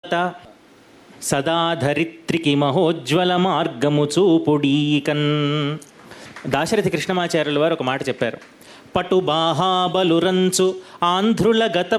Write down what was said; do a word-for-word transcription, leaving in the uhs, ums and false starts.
సదాధరిత్రికి మహోజ్వల మార్గము చూపుడీకన్. దాశరథి కృష్ణమాచార్యుల వారు ఒక మాట చెప్పారు. పటు బాహాబలురంచు ఆంధ్రుల గత